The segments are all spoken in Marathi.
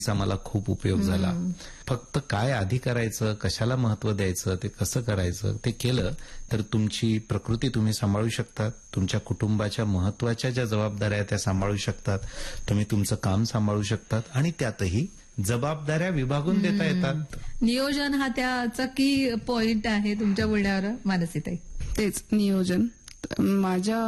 चा मला खूप उपयोग झाला. फक्त काय आधी करायचं, कशाला महत्व द्यायचं, ते कसं करायचं ते केलं तर तुमची प्रकृती तुम्ही सांभाळू शकतात, तुमच्या कुटुंबाच्या महत्वाच्या ज्या जबाबदाऱ्या त्या सांभाळू शकतात, तुम्ही तुमचं काम सांभाळू शकतात आणि त्यातही जबाबदाऱ्या विभागून देता येतात. नियोजन हा त्याचा की पॉइंट आहे तुमच्या बोलण्यावर मानसीताई. तेच नियोजन. माझ्या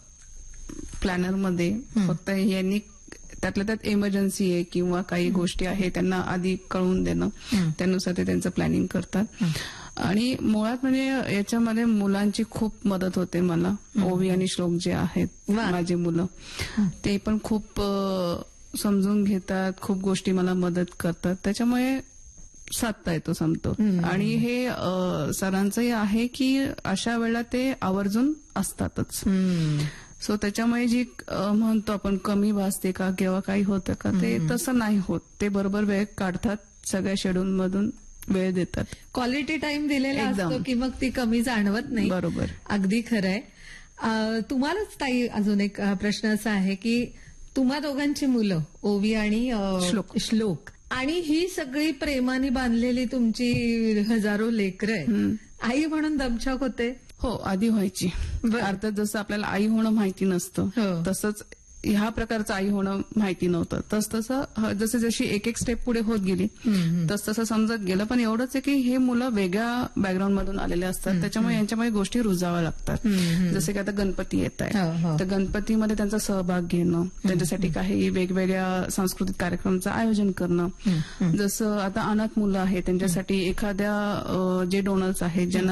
प्लॅनरमध्ये फक्त यांनी त्यातल्या त्यात इमर्जन्सी आहे किंवा काही गोष्टी आहे त्यांना आधी कळवून देणं, त्यानुसार ते त्यांचं प्लॅनिंग करतात. आणि मुळात म्हणजे याच्यामध्ये मुलांची खूप मदत होते मला. ओवी आणि श्लोक जे आहेत माझी मुलं, ते पण खूप समजून घेतात, खूप गोष्टी मला मदत करतात, त्याच्यामुळे साधता येतो समतो. आणि हे सरांचंही आहे की अशा वेळेला ते आवर्जून असतातच. सो त्याच्यामुळे जी म्हणतो आपण कमी भासते का किंवा काही होतं का, ते तसं नाही होत. ते बरोबर वेळ काढतात, सगळ्या शेड्यूल मधून वेळ देतात. क्वालिटी टाइम दिलेला असतो की मग ती कमी जाणवत नाही. बरोबर, अगदी खरंय. तुम्हालाच ताई अजून एक प्रश्न असा आहे की तुम्हा दोघांची मुलं ओवी आणि श्लोक आणि ही सगळी प्रेमाने बांधलेली तुमची हजारो लेकरं, आई म्हणून दमछाक होते? हो, आधी व्हायची. अर्थात जसं आपल्याला आई होणं माहिती नसतं तसंच ह्या प्रकारचं आई होणं माहिती नव्हतं. तसं जसे जशी एक एक स्टेप पुढे होत गेली तसं समजत गेलं. पण एवढंच आहे की हे मुलं वेगळ्या बॅकग्राऊंड मधून आलेले असतात, त्याच्यामुळे यांच्यामध्ये गोष्टी रुजाव्या लागतात. जसे की आता गणपती येत आहे, तर गणपतीमध्ये त्यांचा सहभाग घेणं, त्यांच्यासाठी काही वेगवेगळ्या सांस्कृतिक कार्यक्रमाचं आयोजन करणं. जसं आता अनाथ मुलं आहेत, त्यांच्यासाठी एखाद्या जे डोनर्स आहेत ज्यांना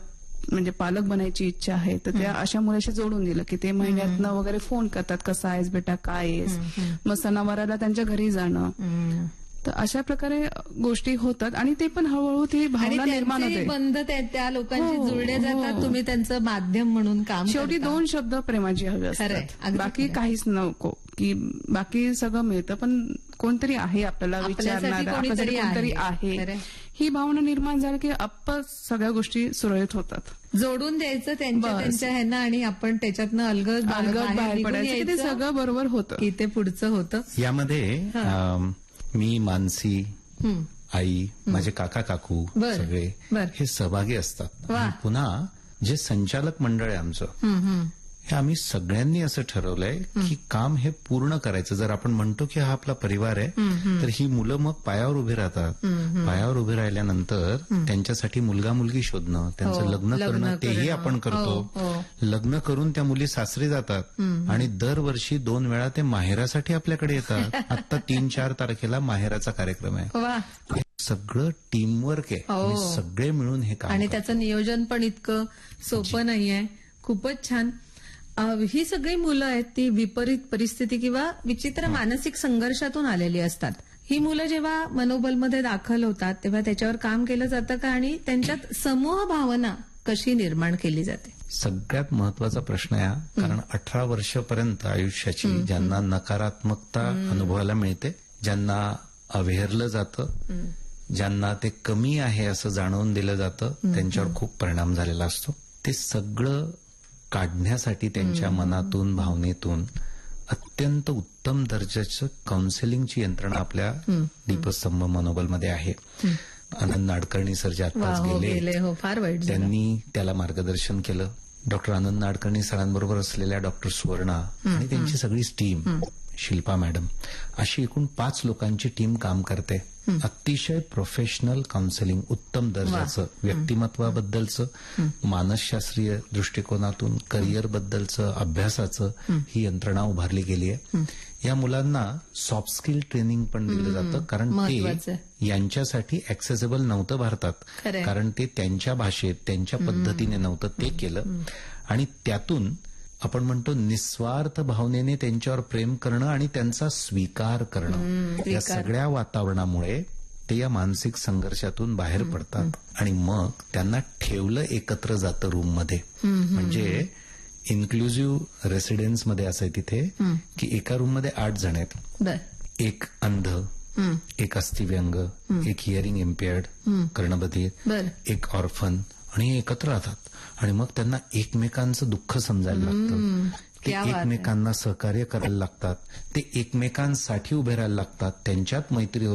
पालक बनायची इच्छा आहे, तर त्या अशा मुलाशी जोडून दिलं की ते महिन्यातनं वगैरे फोन करतात, कसा आहेस बेटा, काय आहेस, मग सणावाराला त्यांच्या घरी जाणं. तर अशा प्रकारे गोष्टी होतात आणि ते पण हळूहळू ती भावना निर्माण होते. बंध त्या लोकांशी जुळले जातात, तुम्ही त्यांचं माध्यम म्हणून काम. शेवटी 2 शब्द प्रेमाची हवे असतात, बाकी काहीच नको. की बाकी सगळं मिळतं, पण कोणतरी आहे आपल्याला विचारणारा, कोणतरी आहे, ही भावना निर्माण झाली की आप्पच सगळ्या गोष्टी सुरळीत होतात. जोडून द्यायचं त्यांच्या ह्यांना आणि आपण त्याच्यातनं अलगद बाहेर पडायचं की ते सगळं बरोबर होतं, की ते पुढचं होतं. यामध्ये मी, मानसी, आई, माझे काका काकू सगळे हे सहभागी असतात. पुन्हा जे संचालक मंडळ आहे आमचं, हे आम्ही सगळ्यांनी असं ठरवलंय की काम हे पूर्ण करायचं. जर आपण म्हणतो की हा आपला परिवार आहे, तर ही मुलं मग पायावर उभी राहतात. पायावर उभी राहिल्यानंतर त्यांच्यासाठी मुलगा मुलगी शोधणं, त्यांचं लग्न करणं, तेही आपण करतो. लग्न करून त्या मुली सासरी जातात आणि दरवर्षी 2 वेळा ते माहेरासाठी आपल्याकडे येतात. आता 3-4 तारखेला माहेराचा कार्यक्रम आहे. सगळं टीमवर्क आहे, सगळे मिळून हे काम. आणि त्याचं नियोजन पण इतकं सोपं नाहीये. खूपच छान. ही सगळी मुलं आहेत ती विपरीत परिस्थिती किंवा विचित्र मानसिक संघर्षातून आलेली असतात. ही मुलं जेव्हा मनोबलमध्ये दाखल होतात तेव्हा त्याच्यावर काम केलं जातं का आणि त्यांच्यात समूह भावना कशी निर्माण केली जाते? सगळ्यात महत्वाचा प्रश्न आहे, कारण 18 वर्षापर्यंत आयुष्याची ज्यांना नकारात्मकता अनुभवायला मिळते, ज्यांना अवहेरलं जातं, ज्यांना ते कमी आहे असं जाणवून दिलं जातं, त्यांच्यावर खूप परिणाम झालेला असतो. ते सगळं काढण्यासाठी त्यांच्या मनातून, भावनेतून अत्यंत उत्तम दर्जाचं काउन्सिलिंगची यंत्रणा आपल्या दीपस्तंभ मनोबलमध्ये आहे. आनंद नाडकर्णी सर जे आत्ताच गेले, फार वाईट, त्यांनी त्याला मार्गदर्शन केलं. डॉक्टर आनंद नाडकर्णी सरांबरोबर असलेल्या डॉक्टर सुवर्णा आणि त्यांची सगळीच टीम, शिल्पा मॅडम, अशी एकूण 5 लोकांची टीम काम करते. अतिशय प्रोफेशनल काउन्सिलिंग, उत्तम दर्जाचं, व्यक्तिमत्वाबद्दलचं, मानसशास्त्रीय दृष्टिकोनातून करिअर बद्दलचं, अभ्यासाचं ही यंत्रणा उभारली गेली आहे. या मुलांना सॉफ्ट स्किल ट्रेनिंग पण दिलं जातं, कारण ते यांच्यासाठी ऍक्सेसिबल नव्हतं भारतात, कारण ते त्यांच्या भाषेत, त्यांच्या पद्धतीने नव्हतं. ते केलं आणि त्यातून आपण म्हणतो निस्वार्थ भावनेने त्यांच्यावर प्रेम करणं आणि त्यांचा स्वीकार करणं, या सगळ्या वातावरणामुळे ते या मानसिक संघर्षातून बाहेर पडतात आणि मग त्यांना ठेवलं एकत्र जातं रूममध्ये. म्हणजे इन्क्लुझिव्ह रेसिडेन्समध्ये असं आहे तिथे की एका रूममध्ये 8 जण आहेत. एक अंध, एक अस्थिव्यंग, एक हिअरिंग इम्पेअर्ड, कर्णबधिर, एक ऑर्फन, आणि एकत्र राहतात. आणि मग त्यांना एकमेकांचं दुःख समजायला लागतं ते क्या बात आहे. एकमेकांना सहकार्य करायला लागतात, ते एकमेकांसाठी उभे राहायला लागतात, त्यांच्यात मैत्री